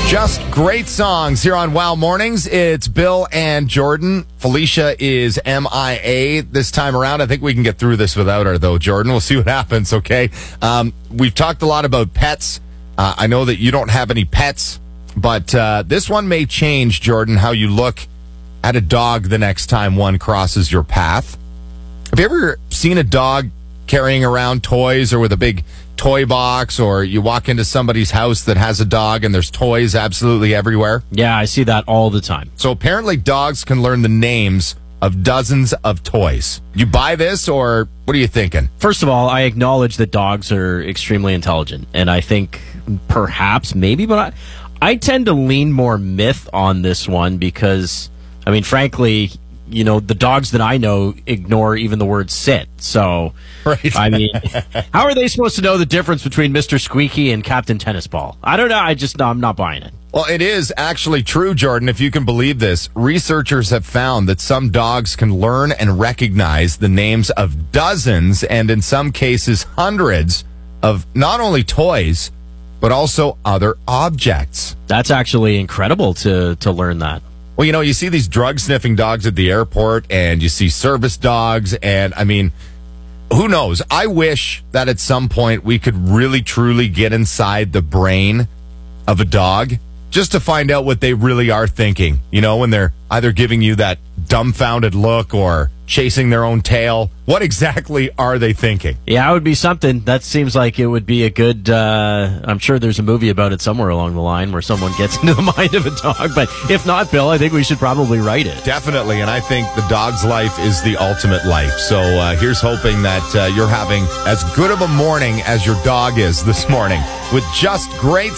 Just great songs here on Wow Mornings. It's Bill and Jordan. Felicia is MIA this time around. I think we can get through this without her, though, Jordan. We'll see what happens, okay? We've talked a lot about pets. I know that you don't have any pets, but this one may change, Jordan, how you look at a dog the next time one crosses your path. Have you ever seen a dog carrying around toys or with a big toy box, or you walk into somebody's house that has a dog and there's toys absolutely everywhere? Yeah, I see that all the time. So apparently dogs can learn the names of dozens of toys. You buy this, or what are you thinking? First of all, I acknowledge that dogs are extremely intelligent, and I think perhaps, maybe, but I tend to lean more myth on this one because, I mean, frankly, you know, the dogs that I know ignore even the word sit. So, right. I mean, how are they supposed to know the difference between Mr. Squeaky and Captain Tennis Ball? I don't know. I'm not buying it. Well, it is actually true, Jordan, if you can believe this. Researchers have found that some dogs can learn and recognize the names of dozens, and in some cases hundreds, of not only toys, but also other objects. That's actually incredible to learn that. Well, you know, you see these drug-sniffing dogs at the airport, and you see service dogs, and, I mean, who knows? I wish that at some point we could really, truly get inside the brain of a dog just to find out what they really are thinking, you know, when they're either giving you that dumbfounded look or chasing their own tail. What exactly are they thinking? Yeah, it would be something. That seems like it would be a good, I'm sure there's a movie about it somewhere along the line where someone gets into the mind of a dog. But if not, Bill, I think we should probably write it. Definitely, and I think the dog's life is the ultimate life. So here's hoping that you're having as good of a morning as your dog is this morning with just great